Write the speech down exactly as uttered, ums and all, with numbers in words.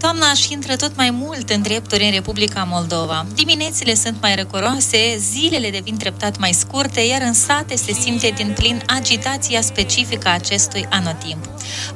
Toamna își intră tot mai mult în drepturi în Republica Moldova. Diminețile sunt mai răcoroase, zilele devin treptat mai scurte, iar în sate se simte din plin agitația specifică a acestui anotimp.